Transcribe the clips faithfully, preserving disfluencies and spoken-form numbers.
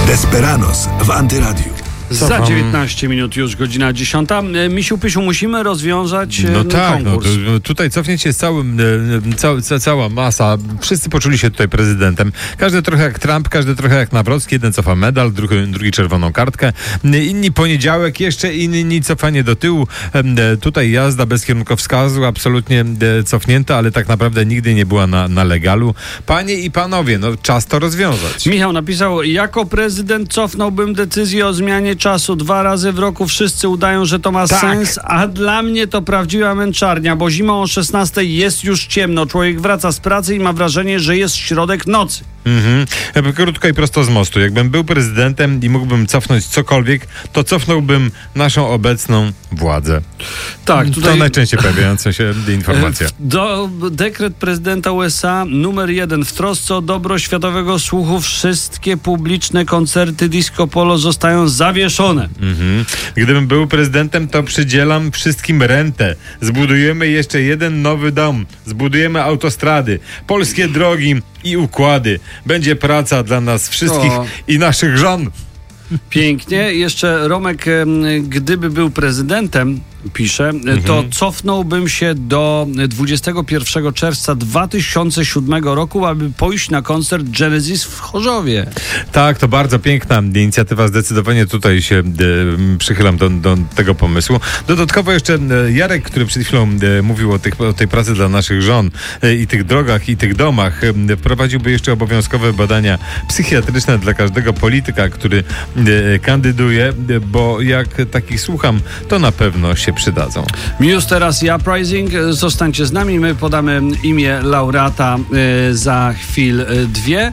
Desperados w Antyradiu. Za dziewiętnaście minut już godzina dziesiąta. Misiu, Pysiu, musimy rozwiązać no tak, konkurs. No, tutaj cofnięcie jest całym, cał, ca, cała masa. Wszyscy poczuli się tutaj prezydentem. Każdy trochę jak Trump, każdy trochę jak Nawrocki. Jeden cofa medal, drugi, drugi czerwoną kartkę. Inni poniedziałek, jeszcze inni cofanie do tyłu. Tutaj jazda bez kierunkowskazu, absolutnie cofnięta, ale tak naprawdę nigdy nie była na, na legalu. Panie i panowie, no czas to rozwiązać. Michał napisał: jako prezydent cofnąłbym decyzję o zmianie czasu. Dwa razy w roku wszyscy udają, że to ma tak. sens, a dla mnie to prawdziwa męczarnia, bo zimą o szesnastej jest już ciemno. Człowiek wraca z pracy i ma wrażenie, że jest środek nocy. Mhm. Krótko i prosto z mostu. Jakbym był prezydentem i mógłbym cofnąć cokolwiek, to cofnąłbym naszą obecną władzę. Tak, tutaj to najczęściej pojawiająca się informacja. Do, dekret prezydenta U S A numer jeden. W trosce o dobro światowego słuchu wszystkie publiczne koncerty disco polo zostają zawieszone. Mhm. Gdybym był prezydentem, to przydzielam wszystkim rentę. Zbudujemy jeszcze jeden nowy dom. Zbudujemy autostrady, polskie drogi i układy. Będzie praca dla nas wszystkich o. i naszych żon. Pięknie. Jeszcze Romek, gdyby był prezydentem, pisze, mhm. to cofnąłbym się do dwudziestego pierwszego czerwca dwa tysiące siódmego roku, aby pójść na koncert Genesis w Chorzowie. Tak, to bardzo piękna inicjatywa. Zdecydowanie tutaj się e, przychylam do, do tego pomysłu. Dodatkowo jeszcze e, Jarek, który przed chwilą e, mówił o, tych, o tej pracy dla naszych żon e, i tych drogach, i tych domach, e, wprowadziłby jeszcze obowiązkowe badania psychiatryczne dla każdego polityka, który e, kandyduje, e, bo jak takich słucham, to na pewno się przydadzą. News teraz i Uprising. Zostańcie z nami. My podamy imię laureata y, za chwil y, dwie.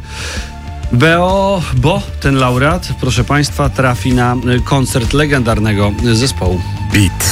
Bo, bo ten laureat, proszę Państwa, trafi na koncert legendarnego zespołu Beat.